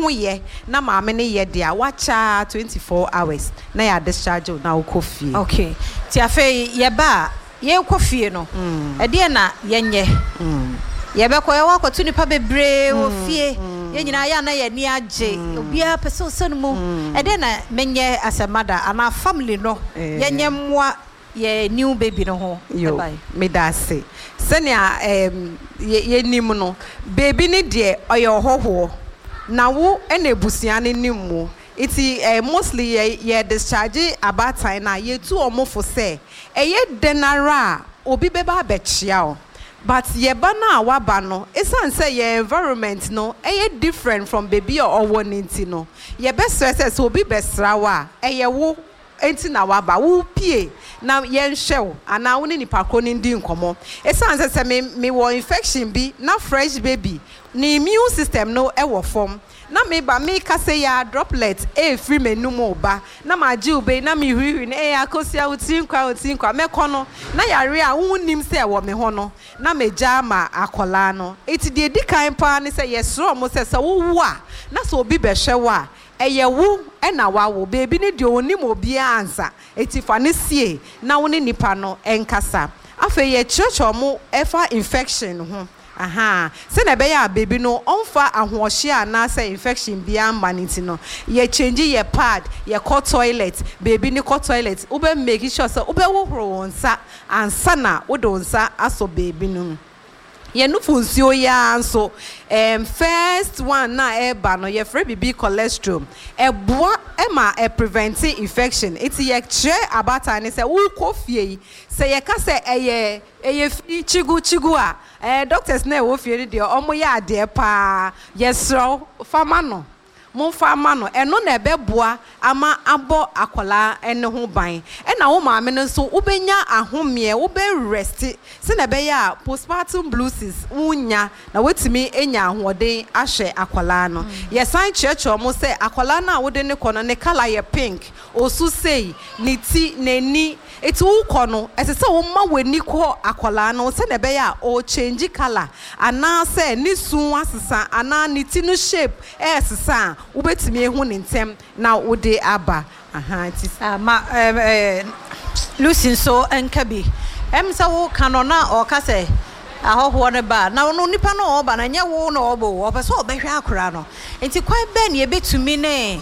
ho ye na maame ne ye dia wacha 24 hours na ya discharge na ukofie. Okay. Ti afi ye ba ye ukofie no. E de na yenye. Ye be ko ye wakotu nipa bebre ofie. Ye nyina ya na ye ni age. Obi a pese osanu mu. E de na menye asemada ana family no. Yenye mwa ye new baby no ho. Yo, me da say. Senia ye nim no baby ni de oyo hoho na wo ena ebusia ne nimu iti mostly ye discharge about time na ye tu omofo say eye denara obi beba abechia o but ye ba na waba no esan say ye environment no eye different from baby or woninti no ye be stress obi besra wa eye wo enti na waba wo pie na yen hwe ana wo ni nipa ko ni ndi nkomo esan say me wo infection bi na fresh baby ni immune system no e wo form na me ba me ka say ya droplet free menu mo ba na ma ji ube na me hwihwi na akosia utinkwa me kono na yare a wonim say wo me ho no na me ja ma akola no iti de dikan pa ne say yesro mo say wo a na so obi be hwe wa eye wo na wa wo baby ne de onim obi ansa eti fa ne sie na wo ne nipa no enkasa afa ye church mo efa infection ho se na be ya baby no onfa ahohye na say infection bia maniti no ye change ye pad ye ko toilet baby ni ko toilet ube make sure say ube wo horo nsa ansa na wo do nsa aso baby no ye no funcio ya anso first one na eba no ye free bibi cholesterol boa ma prevent infection it ye chere about ani say wo kofie say ye ka say eye fi chigu a doctors na wo fie de omo ya ade pa yesro fama no mo fama no eno na ebeboa ama abo akola ene ho ban na wo maame no so ubenya ahomie wo be rest se na be ya postpartum blues unya na wetimi enya ahoden ahwe akola no yesan checho mo se akola na wo de ne kono ne color ye pink osu sei ni ti neni eti wo kono esese wo ma weni ko akola no se na be ya o change color ana se ni sun asesa ana ni ti no shape esesa ubetimi ehu ne ntem na wode aba Lucy so enkabi emsa wo kanona o ka se ahoho ne ba na no nipa no oba na nya wo no obo wo pese obehwe akora no enti kwai be ne ebetumi ne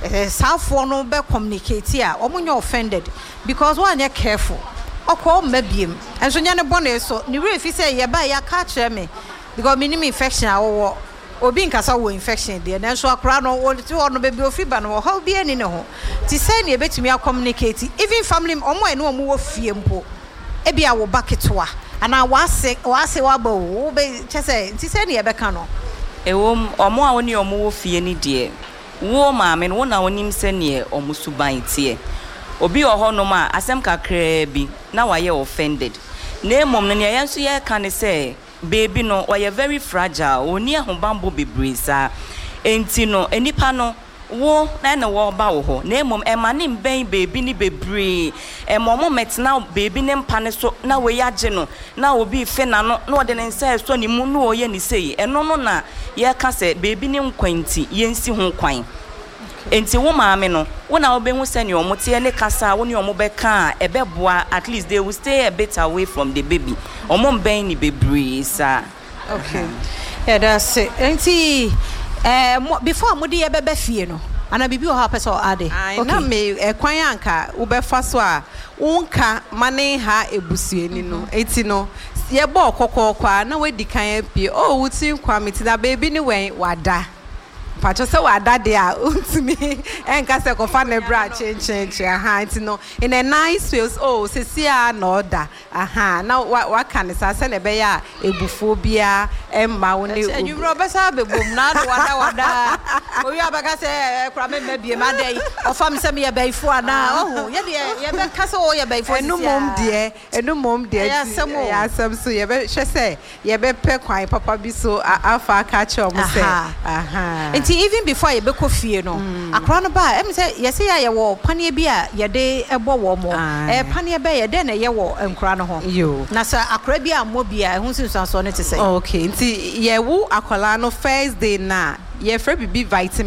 safo no be communicate a omunye offended because one are careful okwo mabiem enso nya ne bone so ni refi say ye ba ya ka kire me because minimum infection awo obi nkasa wo infection de na so akora no wo ti wo no be ofiba no ho bi ani ne ho ti say ne ebetumi a communicate even family omo ene omo wo fie mpo e bia wo baketwa ana wase waba wo be chese ti say ne e be ka no ewom omo a woni omo wo fie ni de wo maame no na wonim se ne omo suban tie obi oho no ma asem kakra bi na waye offended na emom no ne yenso ye ka ne say baby no oye very fragile oni ahobambo bebresa enti no enipa no wo na wo ba wo ho na emom emane mben baby ni bebre emom metna baby ne mpa ne so na we yage no na obi fe na no na ode ne nsa so ni mu no oye ni sei eno no na ye ka se baby ne nkwanti yensi ho kwan enti wo maame no wo na obehu se ne omote ne kasa wo ne omobeka ebeboa at least they will stay a bit away from the baby omom ben ni bebre sa okay yeah that's it enti before mudi ye bebe fie no ana bibi o ha pese o ade okay na me kwan anka wo befa so a wonka mane ha ebusueni no enti no ye bo kokokwa na we dikan apie o wutin kwa meti da baby ni wen wada pacho se wada de a untimi enka se ko fa ne bra change enti no in a nice way oh sesia na order na wa kan sa se ne be ya ebufo bia emma woni you robe sa bebom na do wada oyi abaka se kura me bie ma dey o fam se me ye beifo ana oh ye de ye be ka se o ye beifo enu mom de ya sam so ye be hwe se ye be pe kwan papa bi so afa ka che o mo se even before you be fie no akra no ba em say yes ya ye wo pane bi a ye de ebo wo mo pane be ye de na ye wo nkra no ho na sa akra bi a mo bi a ehun sin so no te say okay nti ye wo akola no first day na ye free bibi vitamin